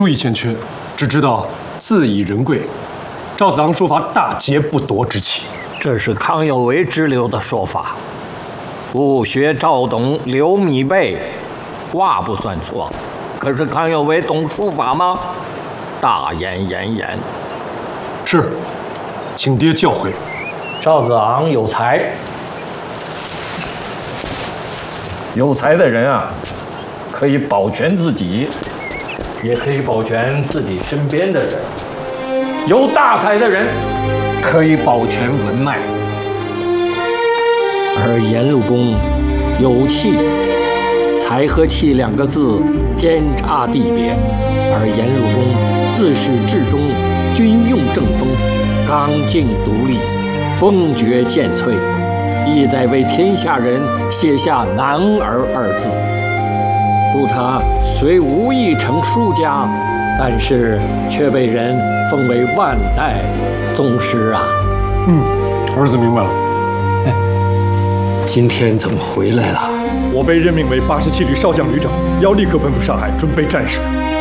书艺欠缺，只知道自以人贵。赵子昂说法大节不夺之气。 这是康有为之流的说法。不学赵董留米背，话不算错。可是康有为懂书法吗？大言炎炎。 是，请爹教诲。 赵子昂有才，有才的人啊，可以保全自己，也可以保全自己身边的人。有大才的人，可以保全文脉。而颜鲁公有气，才和气两个字天差地别。而颜鲁公自始至终均用正风，刚劲独立，风绝剑萃，意在为天下人写下男儿二字。故他虽无意成书家，但是却被人封为万代宗师啊！ 儿子明白了。 今天怎么回来了？ 我被任命为87旅少将旅长，要立刻奔赴上海准备战事。